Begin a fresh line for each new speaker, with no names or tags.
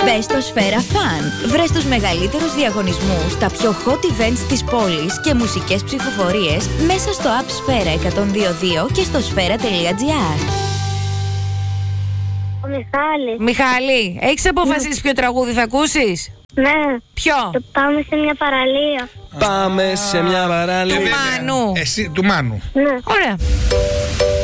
Μπες στο Σφαίρα Fun. Βρες τους μεγαλύτερους διαγωνισμούς, τα πιο hot events της πόλης και μουσικές ψηφοφορίες μέσα στο app Σφαίρα 102.2 και στο σφαίρα.gr.
Ο Μιχάλης.
Μιχάλη, έχεις αποφασίσει ποιο τραγούδι θα ακούσεις?
Ναι.
Ποιο?
Το πάμε σε μια παραλία.
Πάμε σε μια παραλία.
Του Μάνου.
Εσύ, του Μάνου.
Ναι.
Ωραία.